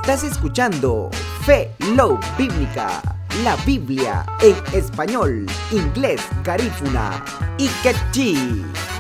Estás escuchando Fe Love Bíblica, la Biblia en español, inglés, garífuna y quechí.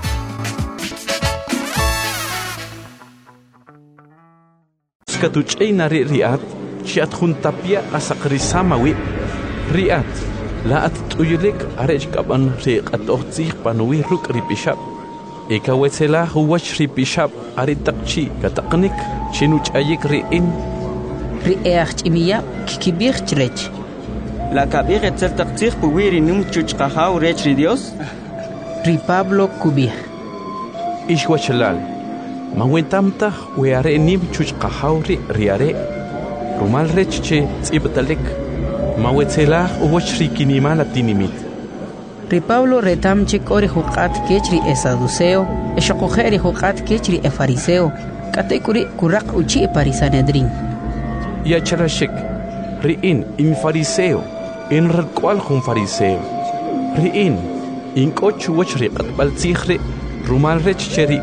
Skatuch'ay nari riat, chiat juntapia asakrisamawi riat. La at tuyulik arech kaban riq at ohtzik panuwi ruk ripishab. Ekawetsela huwach ripishab aritakchi kataknik chinuch ayik riin. Ri'each imiya kikibir chrech. La kabir etzel taktir puwiri num chuchqahaw rech ri Dios. Ri Pablo kubir. Ishwachalal. Mawentamta weare nim chuchqahaw riare. Rumal rechche tzibtalek. Mawetsela huwach rikinimala tinimit. Ri Pablo retamchik ori huqat kechri esaduceo, eshakuheri huqat kechri efariseo, katekuri kurak uchi parisanedrin. Yacharashik, riin in fariseo, in radqual jun fariseo. Riin, in kochu wach riqat baltzihri, rumal rech cheri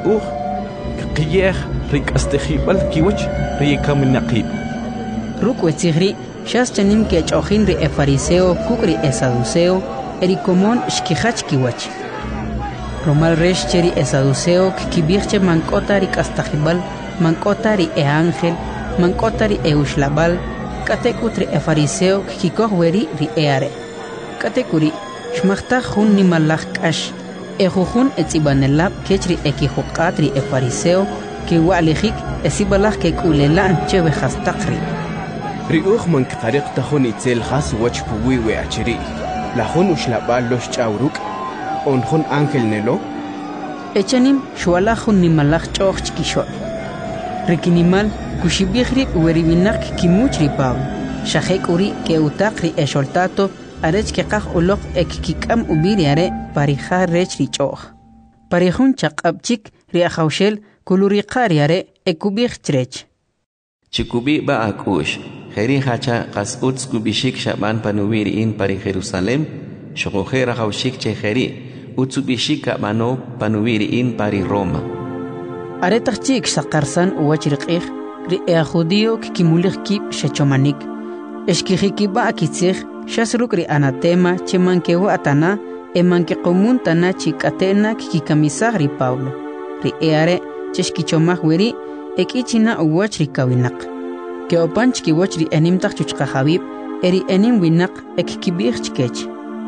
qiyeh rik astehibal kiwach rikaminaqib. Rukwetsihri, shastanim kechochin ri efariseo, kukri esaduceo, erikomon shkihach kiwach. Rumal rech cheri esaduceo, kibirche mankota rik astahibal, mankota ri e ángel, mankotari eushlabal, katekutri e fariseo kikohweri ri eare. Katekuri, shmachta jun nimalach kash, jujun etzibanelab kechri ekihuqatri e fariseo, ki wa'lijik esibalach kekulelan cheve hastakri. Riuch man ktariq tajun itzel has wach puwi we achiri. La jun ushlabal los chauruk, on jun ángel nelo. Echanim shwalajun nimalach choch chkishol. Rikinimal kushibihri ueribinak kimuchri Pablo. Shahek uri ke utakri esholtato arech ke qaj ulok ekikam ubiriare parija rechri choh. Parihun chaqabchik riahaushel kuluriqariare ekubih trech. Chikubi ba akush. Heri hacha qas uts kubishik shaban panuwiri in pari Jerusalem. Shokohera haushik che heri. Utsubishik mano panuwiri in pari Roma. Aretachik sakarsan uwachriqih ri judío kikimulich kib shechomanik. Eshkihikiba akitzich shasruk ri anatema chemankehu atana emanke komun tana chikatena kikikamisah ri Pablo. Ri eare cheshkichomah weri ekichina uwachri kawinak. Ke opanch kiwach ri enimtach chuchqahabib eri enim winak ekkibich chkech.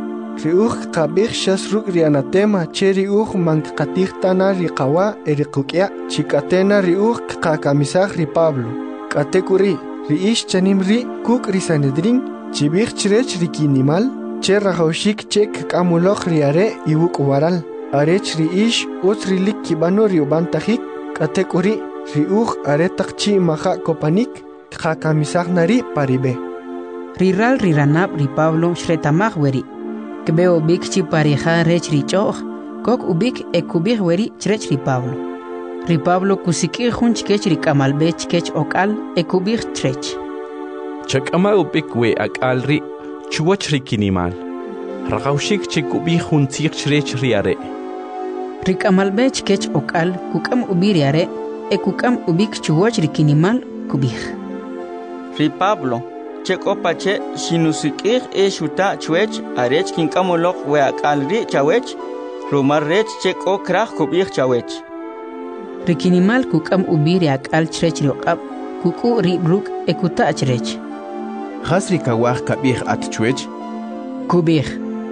Riuch kabich shasruk ri anatema che riuch mankatich tana ri qawa eri qukya chikatena riuch kakamisah ri Pablo. Katekuri ri ish chanim ri kuk ri sanedrin chibich chrech ri kinimal che rahaushik che kamuloch ri are iwuk waral. Arech ri ish utri lik kibano ri ubantahik katekuri riuch aretak chi maha kopanik kakamisah nari paribe. Riral riranab ri Pablo shretamah weri. Kbeo bik chi parija rech ri choh, kok ubik ekubih weri chrech ri Pablo. Ri Pablo kusikir hunch kech ri kamalbech kech okal ekubih trech. Chakama ubik we akal ri chuwach ri kinimal. Ragaushik chikubih huntzir chrech riare. Ri kamalbech kech okal kukam ubiriare ekukam ubik chuwach ri kinimal kubih. Ri Pablo Chekopache sinusikir eshuta chwech arech kinkamolok we akalri chawech rumar rech cheko krach kubich chawech. Rikinimal kukam ubiri akal chrech riqab kuku ri bruk ekuta chrech. Hasri kawach kabich at chwech kubich.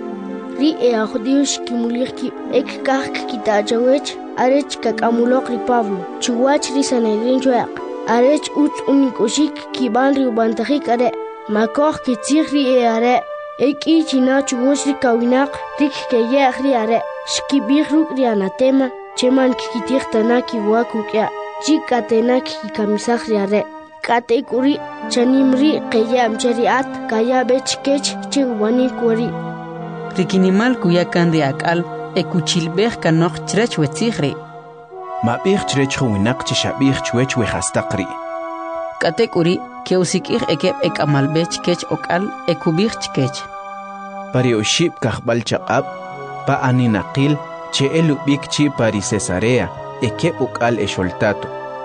Ri judíos kimulich ki ekkach kita chawech arech kakamulok ri Pablo chuwach ri sanedrin chwaq arech ut unikoshik kiban ri ubantahik are makoh kitzihri eare eki china chugoshri kawinak rik keye akhri are shkibiruk ri anatema cheman kikitihtana kiwakukya chikatena kikamisahri are katekuri chanimri keye amchariat kaya bechkech chiwani kwari. Rikinimal kuyakan ri akal ekuchilbeh kanok chrech wetzihri. Mabich chrech winak chishabich chwech we hastakri. Katekuri ke usikir ekep ekamalbech kech okal ekubich kech. Pari ushib kahbal chaqab pa aninaqil che elubik chi pari Cesarea ekep okal esholtato.